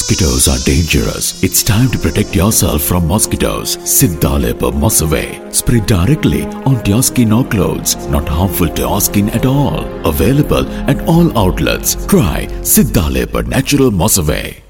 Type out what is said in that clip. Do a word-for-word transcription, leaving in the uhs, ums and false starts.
Mosquitoes are dangerous. It's time to protect yourself from mosquitoes. Siddhalepa Mossaway. Spray directly onto your skin or clothes. Not harmful to your skin at all. Available at all outlets. Try Siddhalepa Natural Mossaway.